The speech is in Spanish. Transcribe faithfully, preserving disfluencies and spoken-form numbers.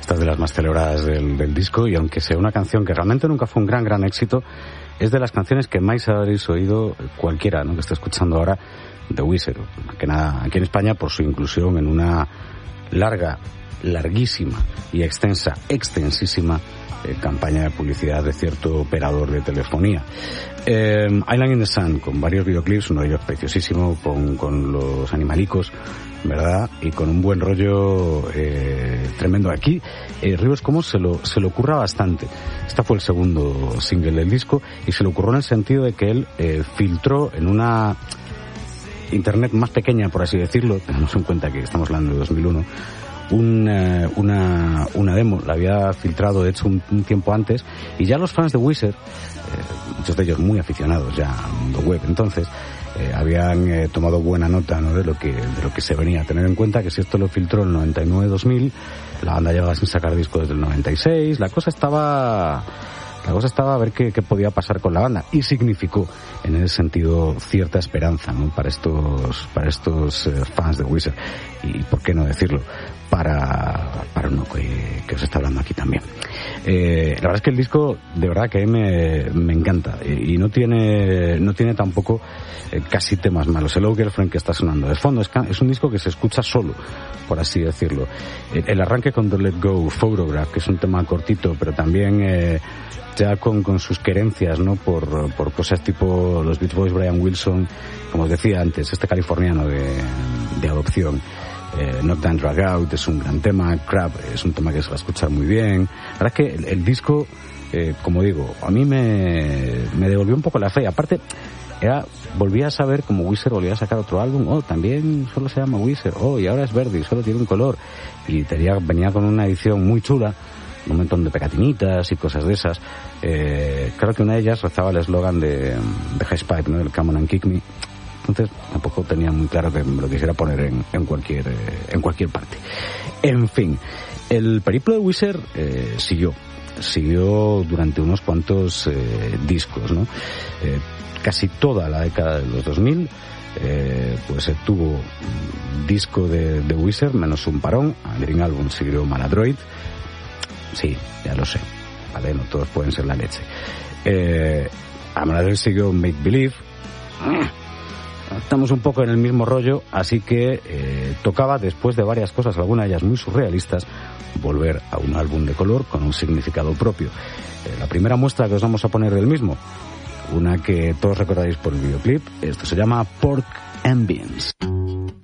Esta es de las más celebradas del, del disco, y aunque sea una canción que realmente nunca fue un gran, gran éxito, es de las canciones que más habréis oído cualquiera, ¿no?, que esté escuchando ahora de Weezer. Que nada, aquí en España, por su inclusión en una larga, larguísima y extensa, extensísima eh, campaña de publicidad de cierto operador de telefonía. Eh, Island in the Sun, con varios videoclips, uno de ellos preciosísimo, con, con los animalicos, ¿verdad? Y con un buen rollo eh, tremendo. Aquí eh, Rivers Cuomo se lo, se lo ocurra bastante. Este fue el segundo single del disco, y se le ocurrió en el sentido de que él eh, filtró en una internet más pequeña, por así decirlo, tenemos en cuenta que estamos hablando de dos mil uno, una, una, una demo, la había filtrado de hecho un, un tiempo antes, y ya los fans de Weezer, eh, muchos de ellos muy aficionados ya al mundo web entonces, eh, habían eh, tomado buena nota, ¿no?, de lo que de lo que se venía. A tener en cuenta que si esto lo filtró en el noventa y nueve dos mil, la banda llevaba sin sacar discos desde el noventa y seis, la cosa estaba... La cosa estaba a ver qué, qué podía pasar con la banda, y significó, en ese sentido, cierta esperanza, ¿no?, para estos, para estos eh, fans de Weezer, y por qué no decirlo, para, para uno que, que os está hablando aquí también. Eh, la verdad es que el disco, de verdad que a mí me, me encanta, y, y no tiene, no tiene tampoco eh, casi temas malos. El Hello Girlfriend que está sonando de fondo es, es un disco que se escucha solo, por así decirlo. El, el arranque con The Let Go Photograph, que es un tema cortito, pero también eh, ya con, con sus querencias, ¿no?, por, por cosas tipo los Beach Boys, Brian Wilson, como os decía antes, este californiano de, de adopción. Eh, Knockdown Drag Out es un gran tema, Crab es un tema que se va a escuchar muy bien. La verdad es que el, el disco, eh, como digo, a mí me, me devolvió un poco la fe. Aparte, era, volvía a saber como Weezer volvía a sacar otro álbum, oh, también solo se llama Weezer, oh, y ahora es verde y solo tiene un color, y tenía, venía con una edición muy chula, un montón de pegatinitas y cosas de esas. Eh, creo que una de ellas rezaba el eslogan de, de Highspipe, ¿no?, el Come on and Kick Me. Entonces tampoco tenía muy claro que me lo quisiera poner en, en cualquier eh, en cualquier parte. En fin, el periplo de Weezer eh, siguió, siguió durante unos cuantos eh, discos, ¿no? Eh, casi toda la década de los dos mil, eh, pues eh, tuvo disco de, de Weezer, menos un parón. A Green Album siguió Maladroid. Sí, ya lo sé, vale, no todos pueden ser la leche. Eh, a Maladroid siguió Make Believe. Estamos un poco en el mismo rollo, así que eh, tocaba, después de varias cosas, algunas de ellas muy surrealistas, volver a un álbum de color con un significado propio. Eh, la primera muestra que os vamos a poner del mismo, una que todos recordaréis por el videoclip, esto se llama Pork and Beans.